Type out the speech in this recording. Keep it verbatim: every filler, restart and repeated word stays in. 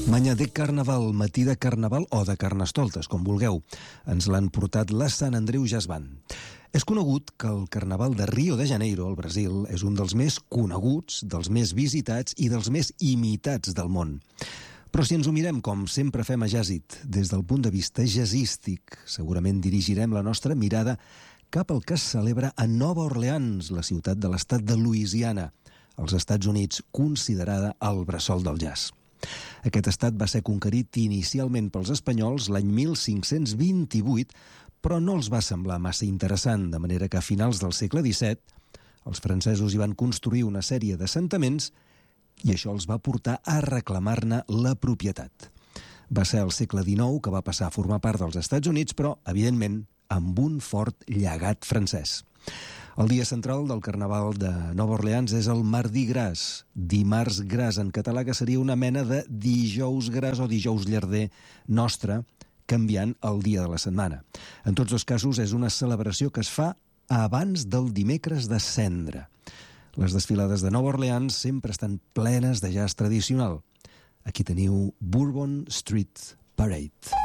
Manya de Carnaval, matí de Carnaval o de Carnestoltes, com vulgueu. Ens l'han portat la Sant Andreu Jazz Band. És conegut que el Carnaval de Rio de Janeiro, al Brasil, és un dels més coneguts, dels més visitats i dels més imitats del món. Però si ens ho mirem, com sempre fem a Jazzit, des del punt de vista jazzístic, segurament dirigirem la nostra mirada cap al que es celebra a Nova Orleans, la ciutat de l'estat de Louisiana, als Estats Units, considerada el bressol del jazz. Aquest estat va ser conquerit inicialment pels espanyols l'any mil cinc-cents vint-i-vuit, però no els va semblar massa interessant, de manera que a finals del segle disset els francesos hi van construir una sèrie d'assentaments i això els va portar a reclamar-ne la propietat. Va ser el segle dinou que va passar a formar part dels Estats Units, però, evidentment, amb un fort llegat francès. El dia central del Carnaval de Nova Orleans és el Mardi Gras, dimarts gras en català, que seria una mena de dijous gras o dijous llarder nostre, canviant el dia de la setmana. En tots dos casos és una celebració que es fa abans del dimecres de Cendra. Les desfilades de Nova Orleans sempre estan plenes de jazz tradicional. Aquí teniu Bourbon Street Parade.